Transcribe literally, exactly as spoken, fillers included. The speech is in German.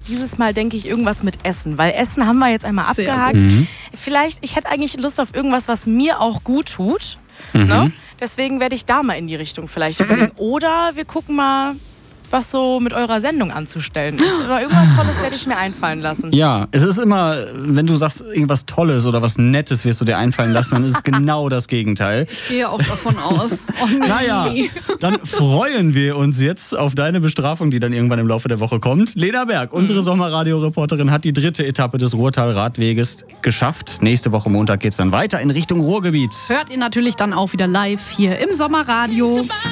dieses Mal denke ich irgendwas mit Essen, weil Essen haben wir jetzt einmal Sehr abgehakt. Mhm. Vielleicht, ich hätte eigentlich Lust auf irgendwas, was mir auch gut tut. Mhm. Ne? Deswegen werde ich da mal in die Richtung vielleicht überlegen. Oder wir gucken mal, was so mit eurer Sendung anzustellen ist. Aber irgendwas Tolles werde ich mir einfallen lassen. Ja, es ist immer, wenn du sagst irgendwas Tolles oder was Nettes wirst du dir einfallen lassen, dann ist es genau das Gegenteil. Ich gehe auch davon aus. Oh, nee. Naja, dann freuen wir uns jetzt auf deine Bestrafung, die dann irgendwann im Laufe der Woche kommt. Lena Berg, unsere Sommerradio-Reporterin, hat die dritte Etappe des Ruhrtal-Radweges geschafft. Nächste Woche Montag geht's dann weiter in Richtung Ruhrgebiet. Hört ihr natürlich dann auch wieder live hier im Sommerradio.